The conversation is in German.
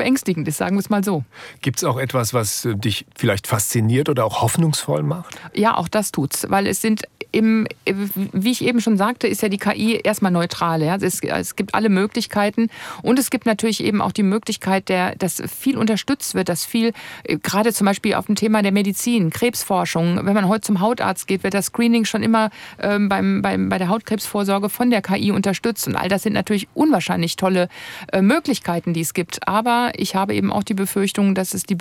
beängstigend ist, sagen wir es mal so. Gibt es auch etwas, was dich vielleicht fasziniert oder auch hoffnungsvoll macht? Ja, auch das tut's, weil es sind wie ich eben schon sagte, ist ja die KI erstmal neutral. Ja? Es gibt alle Möglichkeiten und es gibt natürlich eben auch die Möglichkeit, dass viel unterstützt wird, dass viel, gerade zum Beispiel auf dem Thema der Medizin, Krebsforschung, wenn man heute zum Hautarzt geht, wird das Screening schon immer bei der Hautkrebsvorsorge von der KI unterstützt. Und all das sind natürlich unwahrscheinlich tolle Möglichkeiten, die es gibt. Aber ich habe eben auch die Befürchtung, dass es die